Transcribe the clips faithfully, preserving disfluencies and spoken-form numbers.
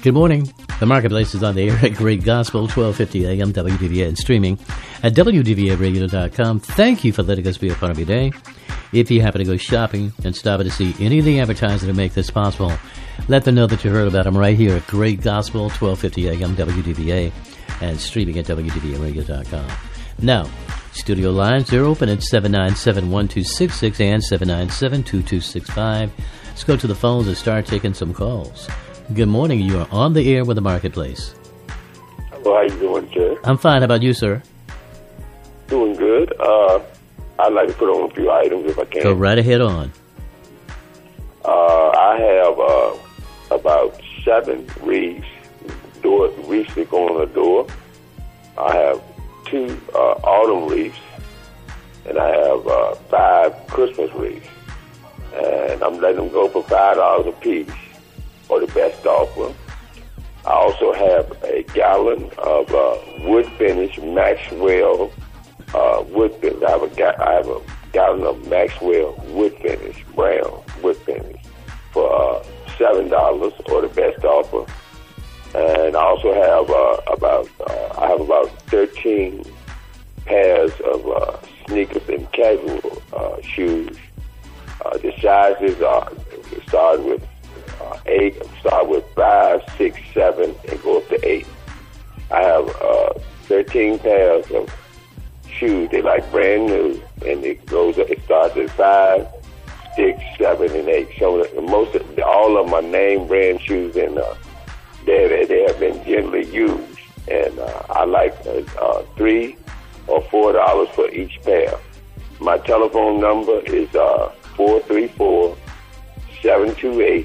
Good morning. The Marketplace is on the air at Great Gospel, twelve fifty A M W D V A, and streaming at W D V A radio dot com. Thank you for letting us be a part of your day. If you happen to go shopping and stop in to see any of the advertisers that make this possible, let them know that you heard about them right here at Great Gospel, twelve fifty A M W D V A, and streaming at W D V A radio dot com. Now, studio lines are open at seven nine seven, one two six six and seven nine seven, two two six five. Let's go to the phones and start taking some calls. Good morning. You are on the air with the Marketplace. Hello, how you doing, sir? I'm fine. How about you, sir? Doing good. Uh, I'd like to put on a few items if I can. Go right ahead on. Uh, I have uh, about seven wreaths, door wreaths that go on the door. I have two uh, autumn wreaths, and I have uh, five Christmas wreaths. And I'm letting them go for five dollars a piece. Or the best offer. I also have a gallon of uh, wood finish Maxwell uh, wood finish. I have a ga- I have a gallon of Maxwell wood finish, brown wood finish, for uh, seven dollars, or the best offer. And I also have uh, about uh, I have about thirteen pairs of uh, sneakers and casual uh, shoes. Uh, the sizes are started with. Uh, eight, start with five, six, seven, and go up to eight. I have uh, thirteen pairs of shoes. They like brand new, and it goes. It starts at five, six, seven, and eight. So the, most, of, all of my name brand shoes, and uh, they they have been gently used. And uh, I like uh, uh, three or four dollars for each pair. My telephone number is uh, four three four, seven two eight.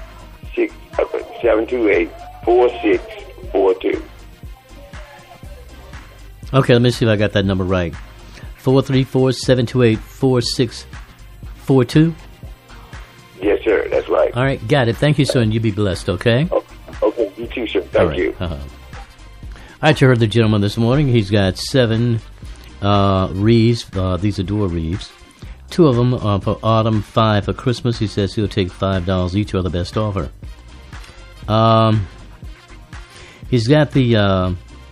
seven two eight, four six four two. Okay, let me see if I got that number right. four three four, seven two eight, four six four two? Yes, sir. That's right. All right, got it. Thank you, sir, and you be blessed, okay? Okay, okay. You too, sir. Thank All right. you. Uh-huh. All right, you heard the gentleman this morning. He's got seven uh, wreaths. Uh, these are door wreaths. Two of them are for autumn, five for Christmas. He says he'll take five dollars each, or the best offer. Um, he's got the uh,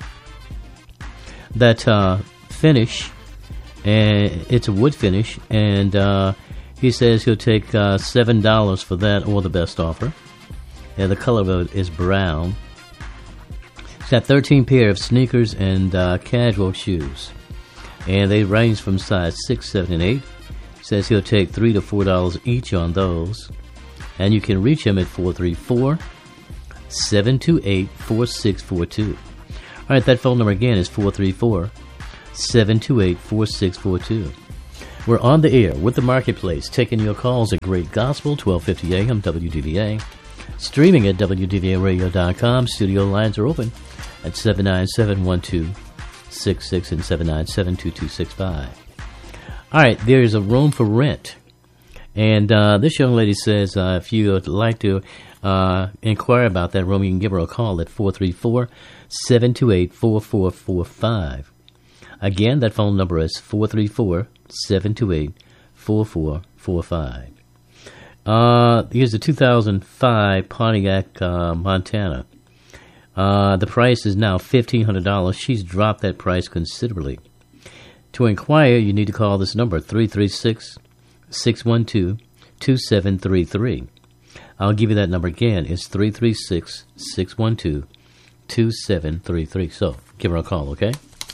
that uh, finish, and it's a wood finish, and uh, he says he'll take uh, seven dollars for that, or the best offer. And the color of it is brown. He's got thirteen pair of sneakers and uh, casual shoes, and they range from size six, seven, and eight. Says he'll take three to four dollars each on those, and you can reach him at four three four, seven two eight, four six four two. All right, that phone number again is four three four, seven two eight, four six four two. We're on the air with the Marketplace, taking your calls at Great Gospel, twelve fifty A M W D V A, streaming at W D V A radio dot com. Studio lines are open at seven nine seven, one two six six and seven nine seven, two two six five. All right, there's a room for rent. And uh, this young lady says uh, if you would like to uh, inquire about that room, you can give her a call at four three four, seven two eight, four four four five. Again, that phone number is four three four, seven two eight, four four four five. Uh, here's a two thousand five Pontiac uh, Montana. Uh, the price is now fifteen hundred dollars. She's dropped that price considerably. To inquire, you need to call this number, three three six, six one two, two seven three three. I'll give you that number again. It's three three six, six one two, two seven three three. So, give her a call, okay?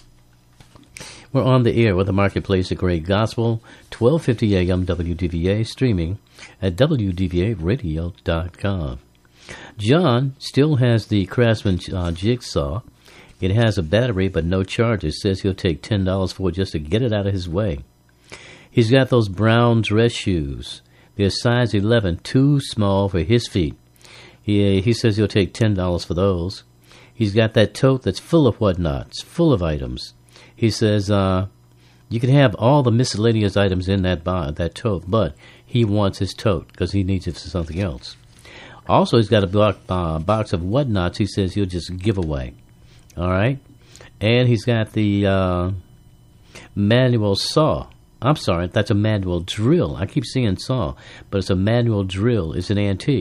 We're on the air with the Marketplace at Great Gospel, twelve fifty A M W D V A, streaming at W D V A radio dot com. John still has the Craftsman uh, jigsaw. It has a battery but no charger. Says he'll take ten dollars for it just to get it out of his way. He's got those brown dress shoes. They're size eleven, too small for his feet. He, he says he'll take ten dollars for those. He's got that tote that's full of whatnots, full of items. He says uh, you can have all the miscellaneous items in that, bo- that tote, but he wants his tote because he needs it for something else. Also, he's got a block, uh, box of whatnots he says he'll just give away. All right? And he's got the uh, manual saw. I'm sorry, that's a manual drill. I keep saying saw, but it's a manual drill. It's an antique.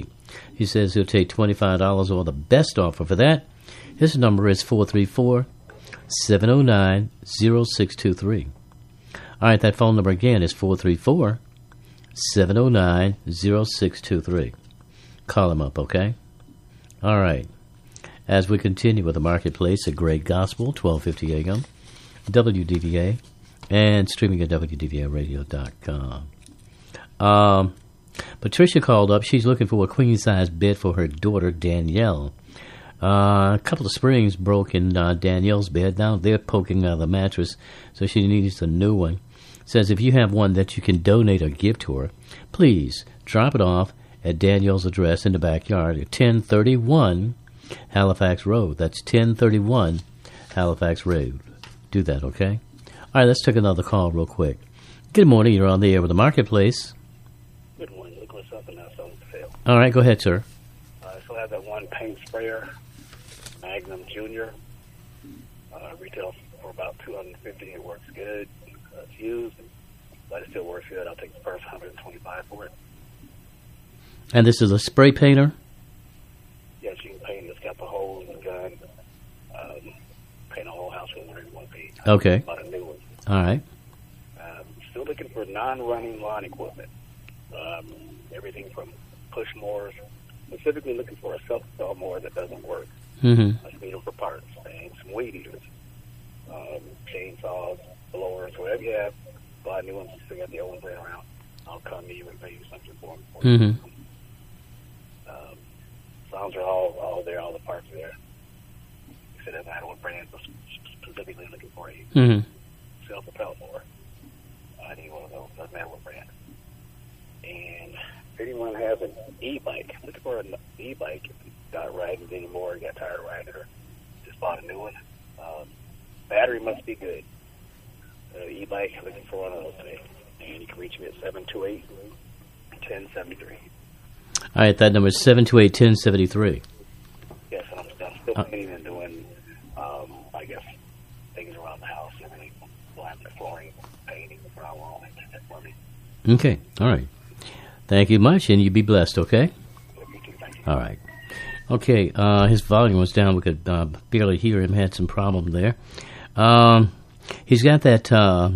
He says he'll take twenty-five dollars or the best offer for that. His number is four three four, seven oh nine, oh six two three. All right, that phone number again is four three four, seven oh nine, oh six two three. Call him up, okay? All right. As we continue with the marketplace at Great Gospel, twelve fifty A M, W D V A, and streaming at W D V A radio dot com. Um, Patricia called up. She's looking for a queen-size bed for her daughter, Danielle. Uh, a couple of springs broke in uh, Danielle's bed. Now they're poking out of the mattress, so she needs a new one. Says if you have one that you can donate or give to her, please drop it off at Danielle's address in the backyard at ten thirty-one Halifax Road. That's ten thirty-one Halifax Road. Do that, okay? All right, let's take another call real quick. Good morning. You're on the air with the marketplace. Good morning. Look what's up in that selling for sale. All right, go ahead, sir. I still have that one paint sprayer, Magnum Junior. Uh, retail for about two hundred fifty dollars. It works good. Uh, it's used, but it still works good. I'll take the first one hundred twenty-five dollars for it. And this is a spray painter? Yes, you can paint. It's got the hole in the gun. Um, paint a whole house with whatever you want to paint. Okay. About a new one. All right. Um, still looking for non-running lawn equipment. Um, everything from push mowers. Specifically looking for a self-install mower that doesn't work. Mm-hmm. I need them for parts. And some weed eaters. Um, chainsaws, blowers, whatever you have. Buy new ones. Still got the old ones laying around. I'll come to you and pay you something for them. For Mm-hmm. you. Um, sounds are all, all there. All the parts are there. Like I said, I don't know what brand, but specifically looking for a Mm-hmm. self-propelled mower. I need one of those. Doesn't matter what brand. And if anyone has an e-bike, looking for an e-bike, not riding it anymore, got tired of riding it, or just bought a new one. Um, battery must be good. Uh, e-bike, looking for one of those today. And you can reach me at seven two eight, one oh seven three. All right, that number is seven two eight, one oh seven three. Yes, I'm, I'm still uh, painting and doing, um, I guess, things around the house, everything, laminate flooring, painting, drywall, and for me. Okay, all right. Thank you much, and you be blessed, okay? You too, thank you. All right. Okay, uh, his volume was down. We could uh, barely hear him. Had some problem there. Um, he's got that uh,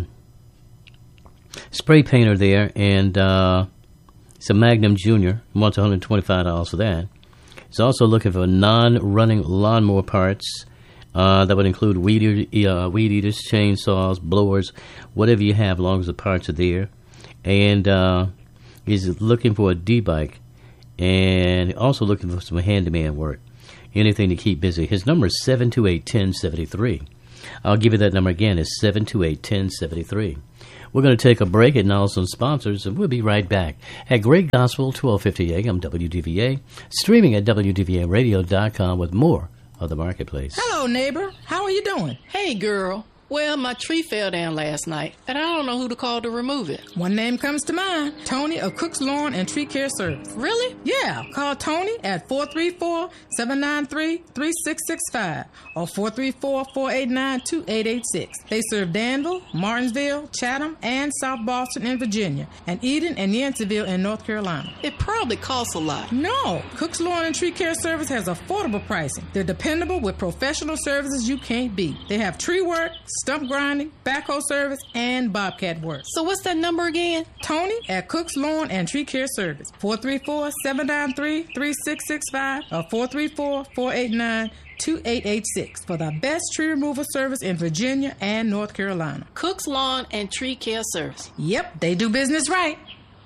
spray painter there, and uh, it's a Magnum Junior. He wants one hundred twenty-five dollars for that. He's also looking for non-running lawnmower parts. Uh, that would include weed, eater, uh, weed eaters, chainsaws, blowers, whatever you have, as long as the parts are there. And uh, he's looking for a D-bike, and also looking for some handyman work, anything to keep busy. His number is seven two eight, one oh seven three. I'll give you that number again. It's seven two eight, one oh seven three. We're going to take a break and now some sponsors, and we'll be right back at Great Gospel, twelve fifty A M, W D V A, streaming at W D V A radio dot com with more of the marketplace. Hello, neighbor. How are you doing? Hey, girl. Well, my tree fell down last night, and I don't know who to call to remove it. One name comes to mind. Tony of Cook's Lawn and Tree Care Service. Really? Yeah. Call Tony at four three four, seven nine three, three six six five or four three four, four eight nine, two eight eight six. They serve Danville, Martinsville, Chatham, and South Boston in Virginia, and Eden and Yanceyville in North Carolina. It probably costs a lot. No. Cook's Lawn and Tree Care Service has affordable pricing. They're dependable with professional services you can't beat. They have tree work, stump grinding, backhoe service, and bobcat work. So what's that number again? Tony at Cook's Lawn and Tree Care Service. four three four, seven nine three, three six six five or four three four, four eight nine, two eight eight six for the best tree removal service in Virginia and North Carolina. Cook's Lawn and Tree Care Service. Yep, they do business right.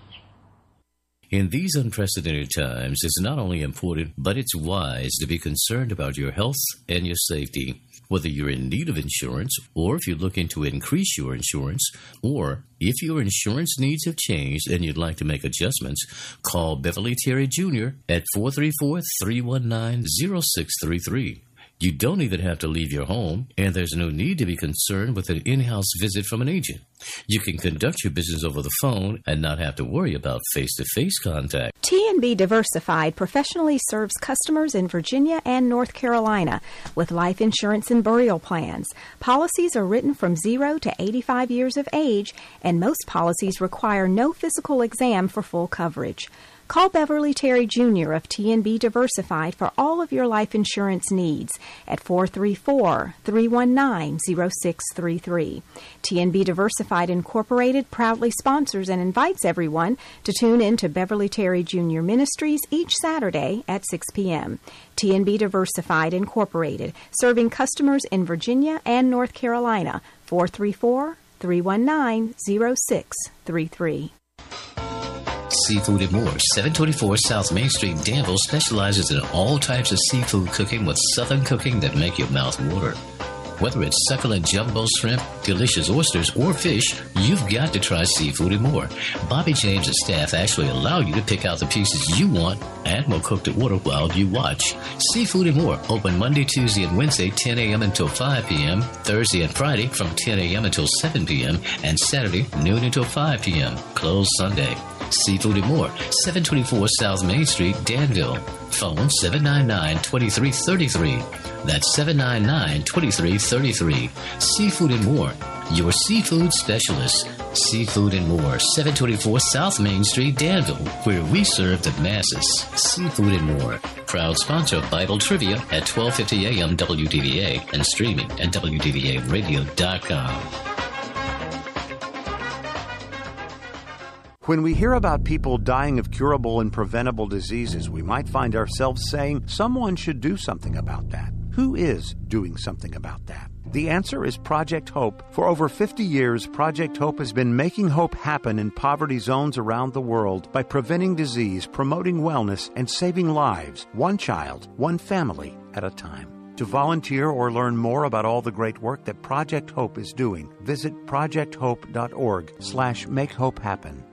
In these unprecedented times, it's not only important, but it's wise to be concerned about your health and your safety. Whether you're in need of insurance, or if you're looking to increase your insurance, or if your insurance needs have changed and you'd like to make adjustments, call Beverly Terry Junior at four three four, three one nine, zero six three three. You don't even have to leave your home, and there's no need to be concerned with an in-house visit from an agent. You can conduct your business over the phone and not have to worry about face-to-face contact. T and B Diversified professionally serves customers in Virginia and North Carolina with life insurance and burial plans. Policies are written from zero to eighty-five years of age, and most policies require no physical exam for full coverage. Call Beverly Terry Junior of T and B Diversified for all of your life insurance needs at four three four, three one nine, zero six three three. T and B Diversified Incorporated proudly sponsors and invites everyone to tune in to Beverly Terry Junior Ministries each Saturday at six p.m. T and B Diversified Incorporated, serving customers in Virginia and North Carolina. four three four, three one nine, zero six three three. Seafood and More, seven twenty-four South Main Street, Danville, specializes in all types of seafood cooking with southern cooking that make your mouth water. Whether it's succulent jumbo shrimp, delicious oysters, or fish, you've got to try Seafood and More. Bobby James and staff actually allow you to pick out the pieces you want and will cook the order while you watch. Seafood and More, open Monday, Tuesday, and Wednesday, ten a.m. until five p.m., Thursday and Friday from ten a.m. until seven p.m., and Saturday, noon until five p.m., closed Sunday. Seafood and More, seven twenty-four South Main Street, Danville. Phone seven nine nine, two three three three. That's seven nine nine, two three three three. Seafood and More, your seafood specialist. Seafood and More, seven twenty-four South Main Street, Danville, where we serve the masses. Seafood and More, proud sponsor of Bible Trivia at twelve fifty a.m. W D V A and streaming at W D V A radio dot com. When we hear about people dying of curable and preventable diseases, we might find ourselves saying someone should do something about that. Who is doing something about that? The answer is Project Hope. For over fifty years, Project Hope has been making hope happen in poverty zones around the world by preventing disease, promoting wellness, and saving lives, one child, one family at a time. To volunteer or learn more about all the great work that Project Hope is doing, visit project hope dot org slash make hope happen.